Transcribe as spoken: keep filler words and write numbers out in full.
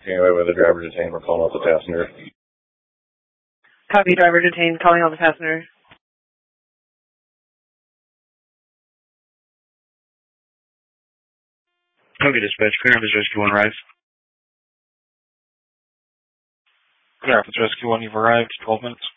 Anyway, with the driver detained, we're calling out the passenger. Copy, driver detained, calling out the passenger. Okay, dispatch, Clear Rapids Rescue one arrived. Clear Rapids Rescue one, you've arrived, twelve minutes.